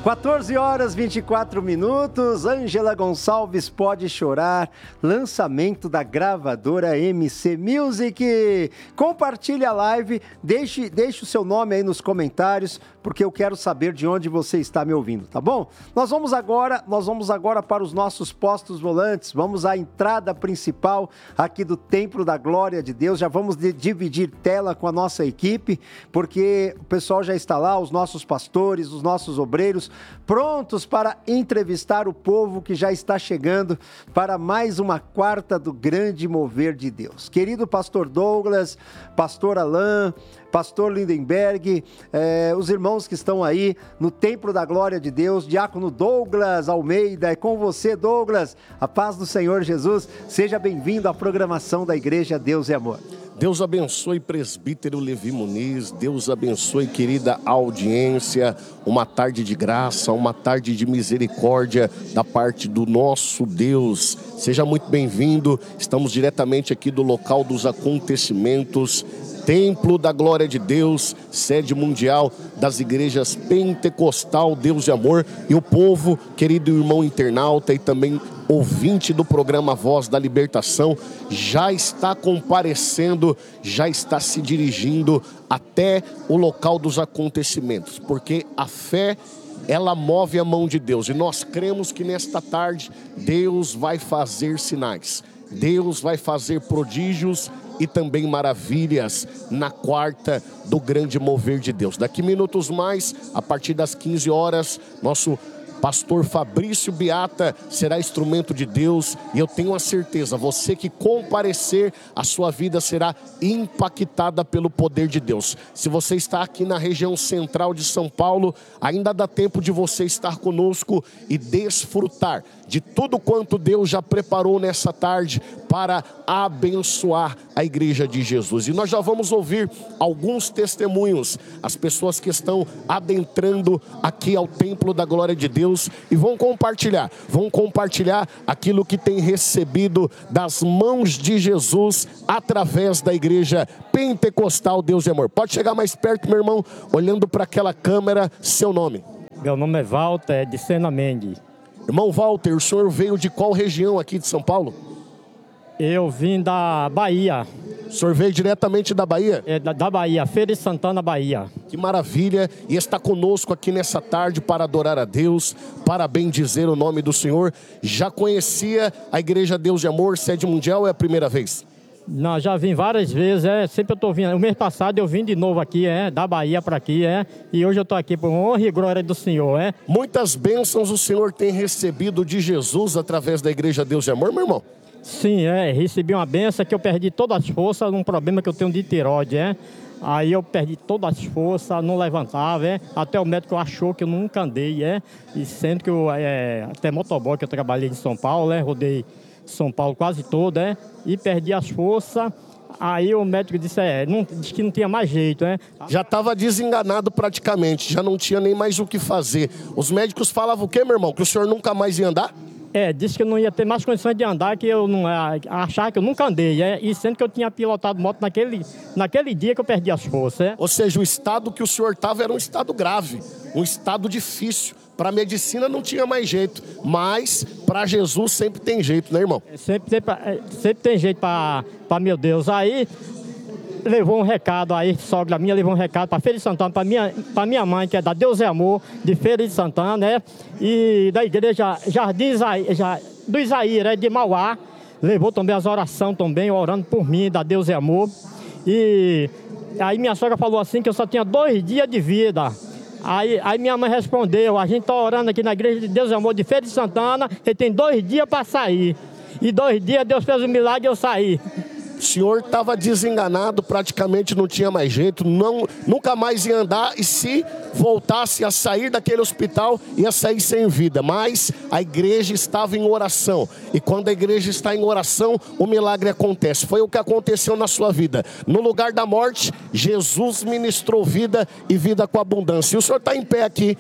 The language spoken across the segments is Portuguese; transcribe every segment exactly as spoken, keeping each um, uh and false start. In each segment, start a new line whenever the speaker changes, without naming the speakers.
quatorze horas e vinte e quatro minutos, Ângela Gonçalves Pode Chorar, lançamento da gravadora M C Music. Compartilhe a live, deixe, deixe o seu nome aí nos comentários, porque eu quero saber de onde você está me ouvindo, tá bom? Nós vamos agora, nós vamos agora para os nossos postos volantes, vamos à entrada principal aqui do Templo da Glória de Deus, já vamos de, dividir tela com a nossa equipe, porque o pessoal já está lá, os nossos pastores, os nossos obreiros, prontos para entrevistar o povo que já está chegando para mais uma quarta do grande mover de Deus. Querido pastor Douglas, pastor Alain, pastor Lindenberg, eh, os irmãos que estão aí no Templo da Glória de Deus, diácono Douglas Almeida, é com você, Douglas, a paz do Senhor Jesus, seja bem-vindo à programação da Igreja Deus e Amor.
Deus abençoe, presbítero Levi Muniz, Deus abençoe, querida audiência, uma tarde de graça, uma tarde de misericórdia da parte do nosso Deus. Seja muito bem-vindo, estamos diretamente aqui do local dos acontecimentos, Templo da Glória de Deus, sede mundial das igrejas Pentecostal, Deus e Amor, e o povo, querido irmão internauta e também ouvinte do programa Voz da Libertação, já está comparecendo, já está se dirigindo até o local dos acontecimentos, porque a fé, ela move a mão de Deus, e nós cremos que nesta tarde Deus vai fazer sinais, Deus vai fazer prodígios e também maravilhas na quarta do grande mover de Deus. Daqui minutos mais, a partir das quinze horas, nosso pastor Fabrício Beata será instrumento de Deus, e eu tenho a certeza, você que comparecer, a sua vida será impactada pelo poder de Deus. Se você está aqui na região central de São Paulo, ainda dá tempo de você estar conosco e desfrutar de tudo quanto Deus já preparou nessa tarde para abençoar a Igreja de Jesus. E nós já vamos ouvir alguns testemunhos, as pessoas que estão adentrando aqui ao Templo da Glória de Deus e vão compartilhar, vão compartilhar aquilo que tem recebido das mãos de Jesus através da Igreja Pentecostal Deus e Amor. Pode chegar mais perto, meu irmão, olhando para aquela câmera, seu nome.
Meu nome é Walter, de Sena Mendes.
Irmão Walter, o senhor veio de qual região aqui de São Paulo?
Eu vim da Bahia.
O senhor veio diretamente da Bahia?
É, da, da Bahia, Feira de Santana, Bahia.
Que maravilha, e está conosco aqui nessa tarde para adorar a Deus, para bendizer o nome do Senhor. Já conhecia a Igreja Deus e Amor, sede mundial, ou é a primeira vez?
Não, já vim várias vezes, é, sempre eu tô vindo. O mês passado eu vim de novo aqui, é, da Bahia para aqui, é, e hoje eu tô aqui por honra e glória do Senhor, é.
Muitas bênçãos o Senhor tem recebido de Jesus através da Igreja Deus e Amor, meu irmão?
Sim, é, recebi uma bênção que eu perdi todas as forças num problema que eu tenho de tireoide, é. Aí eu perdi todas as forças, não levantava, é. Até o médico achou que eu nunca andei, é. E sendo que eu, é, até motoboy que eu trabalhei em São Paulo, é, rodei São Paulo quase todo, é, e perdi as forças. Aí o médico disse, é, não, disse que não tinha mais jeito, né?
Já estava desenganado praticamente, já não tinha nem mais o que fazer. Os médicos falavam o quê, meu irmão? Que o senhor nunca mais ia andar?
É, disse que eu não ia ter mais condições de andar, que eu não achava que eu nunca andei, é, e sendo que eu tinha pilotado moto naquele, naquele dia que eu perdi as forças, é.
Ou seja, o estado que o senhor estava era um estado grave, um estado difícil. Para a medicina não tinha mais jeito, mas para Jesus sempre tem jeito, né, irmão?
Sempre, sempre, sempre tem jeito para meu Deus. Aí levou um recado, aí sogra minha levou um recado para Feira de Santana, para minha, para minha mãe, que é da Deus é Amor, de Feira de Santana, né? E da igreja Jardim Isaí, do Isaíra, de Mauá. Levou também as orações também, orando por mim, da Deus é Amor. E aí minha sogra falou assim que eu só tinha dois dias de vida. Aí, aí minha mãe respondeu, a gente está orando aqui na Igreja de Deus e Amor de Feira de Santana, ele tem dois dias para sair. E dois dias Deus fez um milagre e eu saí.
O senhor estava desenganado, praticamente não tinha mais jeito, não, nunca mais ia andar, e se voltasse a sair daquele hospital, ia sair sem vida. Mas a igreja estava em oração, e quando a igreja está em oração, o milagre acontece. Foi o que aconteceu na sua vida. No lugar da morte, Jesus ministrou vida e vida com abundância. E o senhor está em pé aqui,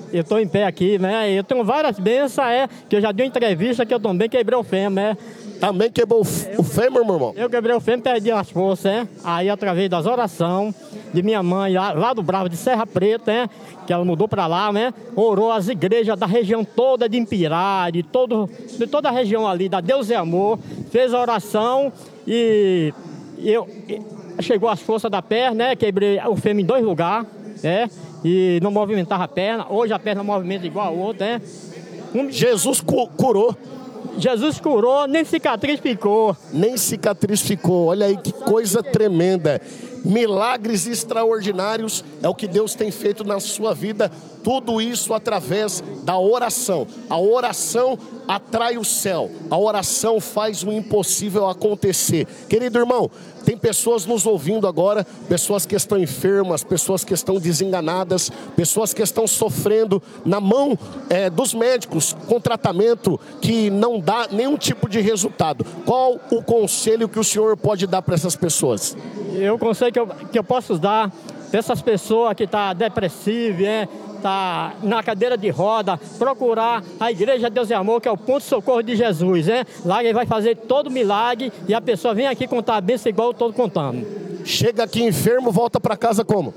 eu estou em pé aqui, né? Eu tenho várias bênçãos, é, que eu já dei uma entrevista que eu também quebrei o fêmur, né?
Também quebrou o fêmur, meu irmão?
Eu quebrei o fêmur, perdi as forças, né? Aí, através das orações de minha mãe, lá, lá do Bravo de Serra Preta, né? Que ela mudou para lá, né? Orou as igrejas da região toda de Impirá, de, todo, de toda a região ali, da Deus é Amor, fez a oração e, e eu... E, chegou as forças da perna, né? Quebrei o fêmur em dois lugares, né? E não movimentava a perna. Hoje a perna movimenta igual a outra, né? Um...
Jesus cu curou.
Jesus curou, nem cicatriz ficou.
Nem cicatriz ficou. Olha aí que coisa tremenda. Milagres extraordinários é o que Deus tem feito na sua vida. Tudo isso através da oração. A oração atrai o céu. A oração faz o impossível acontecer. Querido irmão, tem pessoas nos ouvindo agora, pessoas que estão enfermas, pessoas que estão desenganadas, pessoas que estão sofrendo na mão é, dos médicos com tratamento que não dá nenhum tipo de resultado. Qual o conselho que o senhor pode dar para essas pessoas?
Eu, o conselho que eu, que eu posso dar para essas pessoas que estão depressivas, é, tá na cadeira de roda, procurar a Igreja Deus é Amor, que é o ponto de socorro de Jesus, né? Lá ele vai fazer todo milagre e a pessoa vem aqui contar a bênção igual eu estou contando.
Chega aqui enfermo, volta para casa como?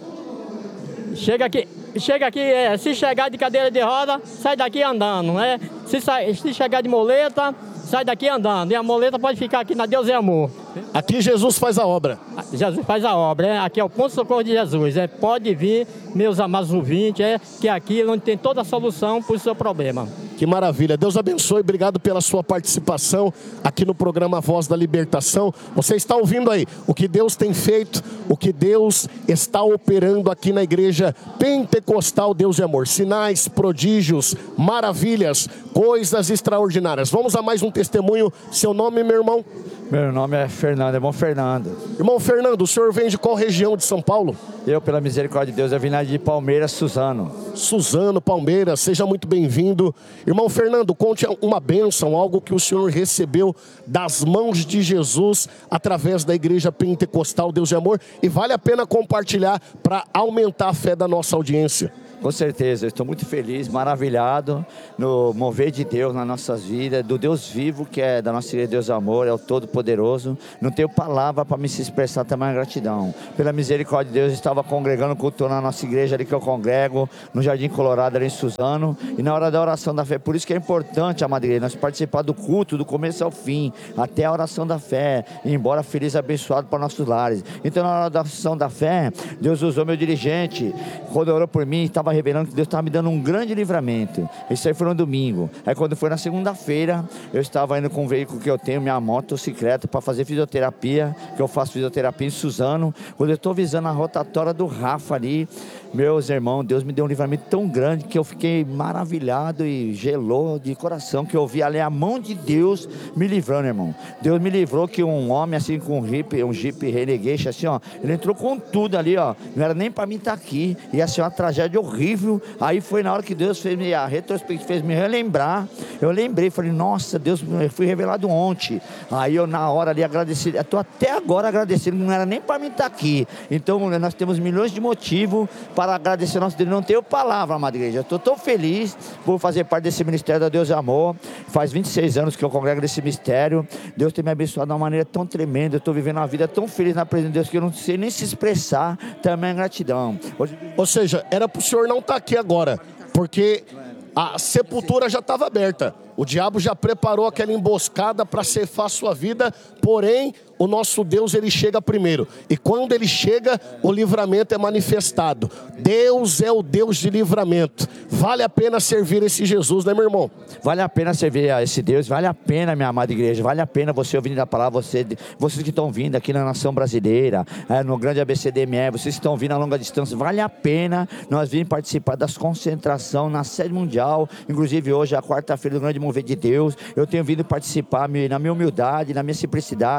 Chega aqui, chega aqui, é, se chegar de cadeira de roda, sai daqui andando, né? Se, sai, se chegar de moleta, sai daqi andando. E a moleta pode ficar aqui na Deus é Amor.
Aqui Jesus faz a obra.
Jesus faz a obra, é. Aqui é o ponto de socorro de Jesus. É. Pode vir, meus amados ouvintes, é, que é aqui onde tem toda a solução para o seu problema.
Que maravilha. Deus abençoe. Obrigado pela sua participação aqui no programa Voz da Libertação. Você está ouvindo aí o que Deus tem feito, o que Deus está operando aqui na Igreja Pentecostal Deus de Amor. Sinais, prodígios, maravilhas, coisas extraordinárias. Vamos a mais um testemunho. Seu nome, meu irmão?
Meu nome é Fernando, irmão Fernando.
Irmão Fernando, o senhor vem de qual região de São Paulo?
Eu, pela misericórdia de Deus, eu vim lá de Palmeiras, Suzano.
Suzano, Palmeiras, seja muito bem-vindo. Irmão Fernando, conte uma bênção, algo que o senhor recebeu das mãos de Jesus através da Igreja Pentecostal Deus de Amor, e vale a pena compartilhar para aumentar a fé da nossa audiência.
Com certeza, eu estou muito feliz, maravilhado no mover de Deus nas nossas vidas, do Deus vivo que é da nossa igreja Deus Amor, é o Todo-Poderoso. Não tenho palavra para me se expressar tamanha gratidão. Pela misericórdia de Deus, eu estava congregando, culto na nossa igreja ali que eu congrego, no Jardim Colorado, ali em Suzano, e na hora da oração da fé. Por isso que é importante, amada igreja, nós participar do culto, do começo ao fim, até a oração da fé, e embora feliz e abençoado para nossos lares. Então, na hora da oração da fé, Deus usou meu dirigente, quando orou por mim, estava revelando que Deus estava me dando um grande livramento. Isso aí foi no domingo. Aí quando foi na segunda-feira, eu estava indo com um veículo que eu tenho, minha motocicleta, para fazer fisioterapia, que eu faço fisioterapia em Suzano. Quando eu estou visando a rotatória do Rafa ali, meus irmãos, Deus me deu um livramento tão grande que eu fiquei maravilhado e gelou de coração, que eu vi ali a mão de Deus me livrando, irmão. Deus me livrou que um homem assim com um Jeep, um Jeep Renegade, assim, ó, ele entrou com tudo ali, ó. Não era nem para mim estar aqui. Ia ser uma tragédia horrível. Aí foi na hora que Deus fez a retrospectiva, fez me relembrar. Eu lembrei, falei, nossa, Deus, eu fui revelado ontem. Aí eu na hora ali agradeci, estou até agora agradecendo, não era nem para mim estar aqui. Então nós temos milhões de motivos para agradecer nosso Deus. Não tenho palavra, amada igreja. Estou tão feliz por fazer parte desse ministério da Deus é Amor. Faz vinte e seis anos que eu congrego nesse ministério. Deus tem me abençoado de uma maneira tão tremenda. Eu estou vivendo uma vida tão feliz na presença de Deus que eu não sei nem se expressar. Também é gratidão. Hoje...
Ou seja, era para o senhor não estar aqui agora, porque a sepultura já estava aberta. O diabo já preparou aquela emboscada para ceifar a sua vida, porém, o nosso Deus, ele chega primeiro. E quando ele chega, o livramento é manifestado. Deus é o Deus de livramento. Vale a pena servir esse Jesus, né, meu irmão?
Vale a pena servir a esse Deus, vale a pena, minha amada igreja, vale a pena você ouvindo a palavra, você, vocês que estão vindo aqui na nação brasileira, é, no grande A B C D M E, vocês que estão vindo a longa distância, vale a pena nós virmos participar das concentrações na sede mundial, inclusive hoje, a quarta-feira do grande mover de Deus. Eu tenho vindo participar na minha humildade, na minha simplicidade,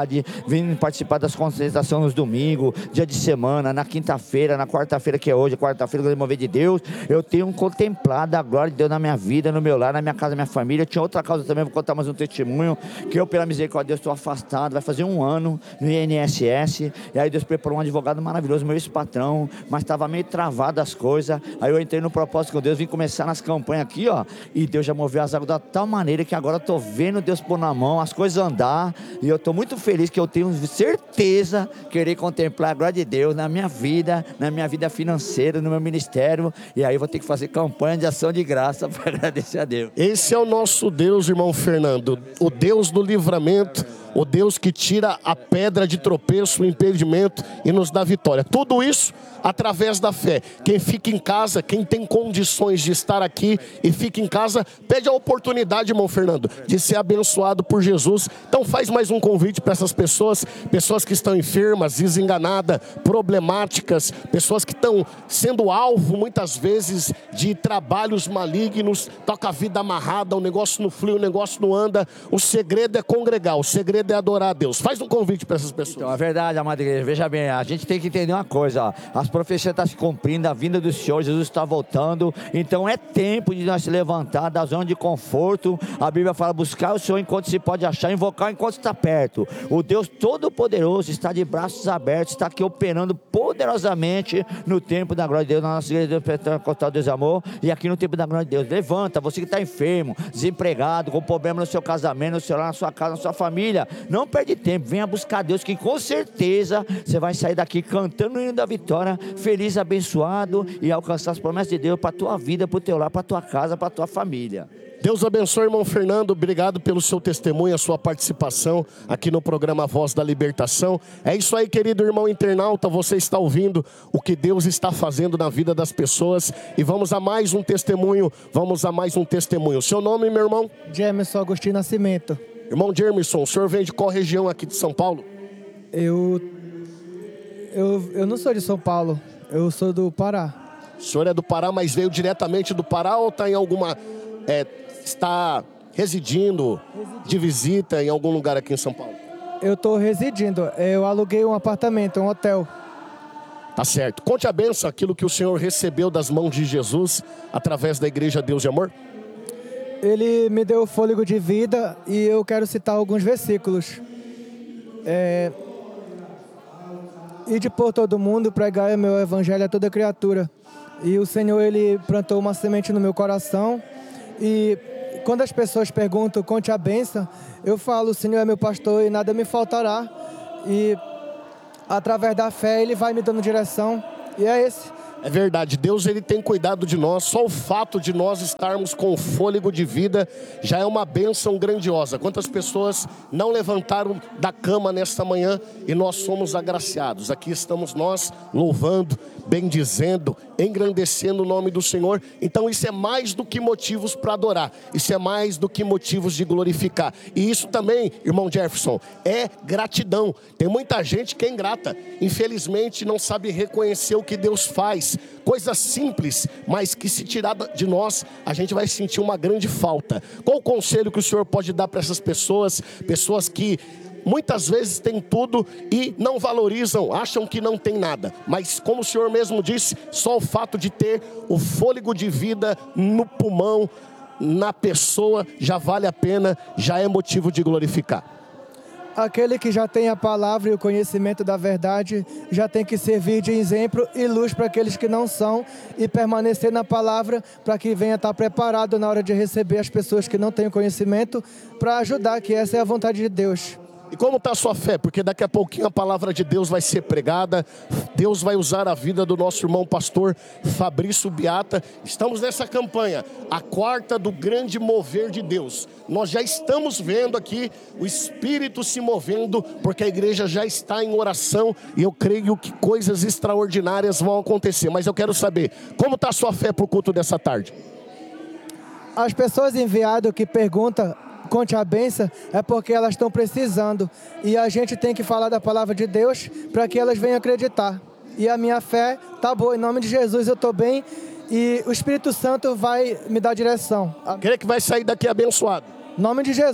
vindo participar das concentrações nos domingos, dia de semana, na quinta-feira, na quarta-feira que é hoje, quarta-feira do Mover de Deus, eu tenho contemplado a glória de Deus na minha vida, no meu lar, na minha casa, na minha família. Tinha outra causa também, vou contar mais um testemunho, que eu, pela misericórdia de Deus, estou afastado, vai fazer um ano no I N S S, e aí Deus preparou um advogado maravilhoso, meu ex-patrão, mas estava meio travado as coisas, aí eu entrei no propósito com Deus, vim começar nas campanhas aqui, ó, e Deus já moveu as águas da tal maneira que agora eu estou vendo Deus pôr na mão, as coisas andar, e eu estou muito feliz que eu tenho certeza que eu irei contemplar a glória de Deus na minha vida, na minha vida financeira, no meu ministério, e aí eu vou ter que fazer campanha de ação de graça para agradecer a Deus.
Esse é o nosso Deus, irmão Fernando, o Deus do livramento, o Deus que tira a pedra de tropeço, o impedimento e nos dá vitória. Tudo isso através da fé. Quem fica em casa, quem tem condições de estar aqui e fica em casa, pede a oportunidade, irmão Fernando, de ser abençoado por Jesus. Então faz mais um convite para essas pessoas, pessoas que estão enfermas, desenganadas, problemáticas, pessoas que estão sendo alvo muitas vezes de trabalhos malignos, toca a vida amarrada, o negócio não flui, o negócio não anda. O segredo é congregar, o segredo é adorar a Deus. Faz um convite para essas pessoas.
Então, é verdade, amada igreja. Veja bem, a gente tem que entender uma coisa, ó. As profecias estão se cumprindo, a vinda do Senhor, Jesus está voltando. Então é tempo de nós se levantar da zona de conforto. A Bíblia fala, buscar o Senhor enquanto se pode achar, invocar enquanto está perto. O Deus Todo-Poderoso está de braços abertos, está aqui operando poderosamente no tempo da glória de Deus, na nossa igreja pentecostal Deus e Amor, e aqui no tempo da glória de Deus. Levanta, você que está enfermo, desempregado, com problema no seu casamento, no seu lar, na sua casa, na sua família, não perde tempo, venha buscar Deus, que com certeza você vai sair daqui cantando o hino da vitória, feliz, abençoado, e alcançar as promessas de Deus para a tua vida, para o teu lar, para a tua casa, para a tua família.
Deus abençoe, irmão Fernando, obrigado pelo seu testemunho, a sua participação aqui no programa Voz da Libertação. É isso aí, querido irmão internauta, você está ouvindo o que Deus está fazendo na vida das pessoas, e vamos a mais um testemunho, vamos a mais um testemunho. Seu nome, meu irmão?
Jamerson Agostinho Nascimento.
Irmão Jamerson, o senhor vem de qual região aqui de São Paulo?
Eu, eu, eu não sou de São Paulo, eu sou do Pará.
O senhor é do Pará, mas veio diretamente do Pará ou está em alguma... É, está residindo de visita em algum lugar aqui em São Paulo?
Eu estou residindo, eu aluguei um apartamento, um hotel.
Tá certo. Conte a bênção, aquilo que o senhor recebeu das mãos de Jesus através da Igreja Deus de Amor.
Ele me deu fôlego de vida e eu quero citar alguns versículos. É... Ide por todo mundo, pregai o meu evangelho a toda criatura. E o Senhor, Ele plantou uma semente no meu coração. E quando as pessoas perguntam, conte a bênção, eu falo, o Senhor é meu pastor e nada me faltará. E através da fé, Ele vai me dando direção. E é esse.
É verdade, Deus ele tem cuidado de nós, só o fato de nós estarmos com fôlego de vida já é uma bênção grandiosa. Quantas pessoas não levantaram da cama nesta manhã e nós somos agraciados. Aqui estamos nós louvando, bendizendo, engrandecendo o nome do Senhor. Então isso é mais do que motivos para adorar, isso é mais do que motivos de glorificar. E isso também, irmão Jefferson, é gratidão. Tem muita gente que é ingrata, infelizmente não sabe reconhecer o que Deus faz. Coisas simples, mas que se tirar de nós, a gente vai sentir uma grande falta. Qual o conselho que o senhor pode dar para essas pessoas, pessoas que muitas vezes têm tudo e não valorizam, acham que não tem nada, mas como o senhor mesmo disse, só o fato de ter o fôlego de vida no pulmão, na pessoa, já vale a pena, já é motivo de glorificar.
Aquele que já tem a palavra e o conhecimento da verdade já tem que servir de exemplo e luz para aqueles que não são e permanecer na palavra para que venha estar preparado na hora de receber as pessoas que não têm conhecimento para ajudar, que essa é a vontade de Deus.
E como está a sua fé? Porque daqui a pouquinho a palavra de Deus vai ser pregada. Deus vai usar a vida do nosso irmão pastor Fabrício Beata. Estamos nessa campanha, a quarta do grande mover de Deus. Nós já estamos vendo aqui o Espírito se movendo, porque a igreja já está em oração. E eu creio que coisas extraordinárias vão acontecer. Mas eu quero saber, como está a sua fé para o culto dessa tarde?
As pessoas enviadas que perguntam, conte a bênção, é porque elas estão precisando. E a gente tem que falar da palavra de Deus para que elas venham acreditar. E a minha fé tá boa, em nome de Jesus eu estou bem. E o Espírito Santo vai me dar direção.
Creio que vai sair daqui abençoado.
Em nome de Jesus.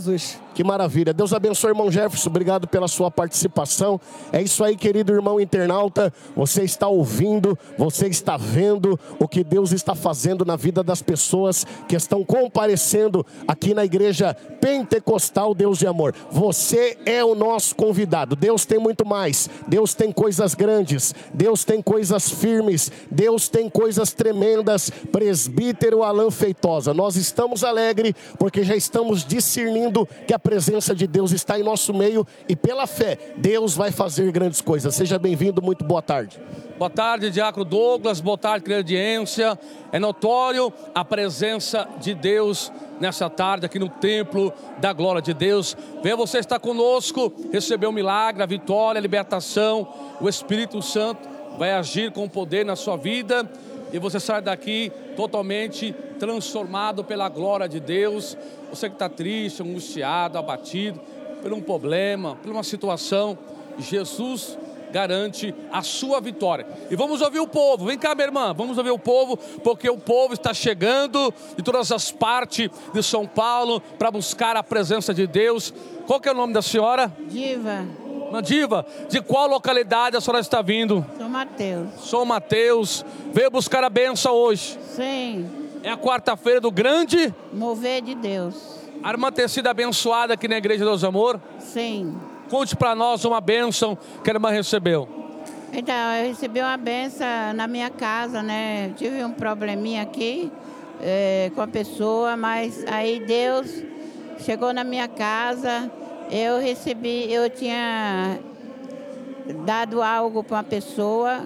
Que maravilha. Deus abençoe, irmão Jefferson. Obrigado pela sua participação. É isso aí, querido irmão internauta. Você está ouvindo, você está vendo o que Deus está fazendo na vida das pessoas que estão comparecendo aqui na igreja pentecostal Deus de Amor. Você é o nosso convidado. Deus tem muito mais. Deus tem coisas grandes. Deus tem coisas firmes. Deus tem coisas tremendas. Presbítero Alan Feitosa, nós estamos alegres porque já estamos discernindo que a presença de Deus está em nosso meio e pela fé, Deus vai fazer grandes coisas. Seja bem-vindo, muito boa tarde.
Boa tarde, Diácono Douglas, boa tarde, querida audiência. É notório a presença de Deus nessa tarde aqui no templo da glória de Deus. Venha você estar conosco, receber o milagre, a vitória, a libertação. O Espírito Santo vai agir com poder na sua vida e você sai daqui totalmente transformado pela glória de Deus. Você que está triste, angustiado, abatido por um problema, por uma situação, Jesus garante a sua vitória. E vamos ouvir o povo. Vem cá, minha irmã, vamos ouvir o povo, porque o povo está chegando de todas as partes de São Paulo para buscar a presença de Deus. Qual que é o nome da senhora?
Diva.
Uma Diva, de qual localidade a senhora está vindo?
São Mateus.
São Mateus. Veio buscar a bênção hoje.
Sim.
É a quarta-feira do grande
Mover de Deus.
A irmã ter sido abençoada aqui na Igreja Deus Amor?
Sim.
Conte para nós uma bênção que a irmã recebeu.
Então, eu recebi uma benção na minha casa, né? Eu tive um probleminha aqui é, com a pessoa, mas aí Deus chegou na minha casa, eu recebi, eu tinha dado algo para uma pessoa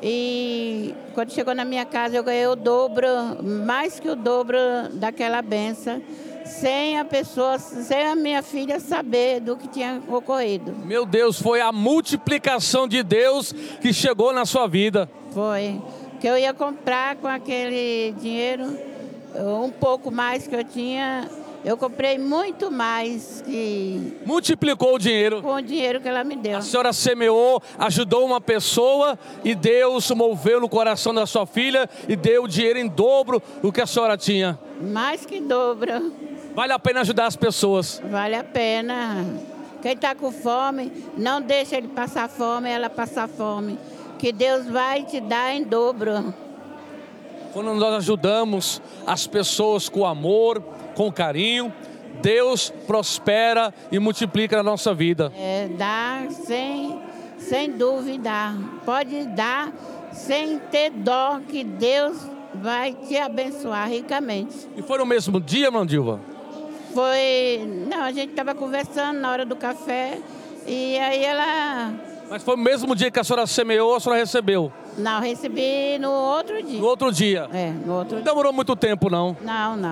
e quando chegou na minha casa eu ganhei o dobro, mais que o dobro daquela benção, sem a pessoa, sem a minha filha saber do que tinha ocorrido.
Meu Deus, foi a multiplicação de Deus que chegou na sua vida.
Foi, que eu ia comprar com aquele dinheiro, um pouco mais que eu tinha, eu comprei muito mais que...
Multiplicou o dinheiro.
Com o dinheiro que ela me deu.
A senhora semeou, ajudou uma pessoa e Deus moveu no coração da sua filha e deu o dinheiro em dobro do que a senhora tinha.
Mais que dobro.
Vale a pena ajudar as pessoas.
Vale a pena. Quem está com fome, não deixa ele passar fome, ela passar fome. Que Deus vai te dar em dobro.
Quando nós ajudamos as pessoas com amor, com carinho, Deus prospera e multiplica na nossa vida.
É, dá sem, sem dúvida. Pode dar sem ter dó, que Deus vai te abençoar ricamente.
E foi no mesmo dia, Mandilva?
Foi... Não, a gente estava conversando na hora do café e aí ela...
Mas foi no mesmo dia que a senhora semeou, a senhora recebeu?
Não, recebi no outro dia.
No outro dia?
É, no outro dia.
Não demorou muito tempo, não?
Não, não.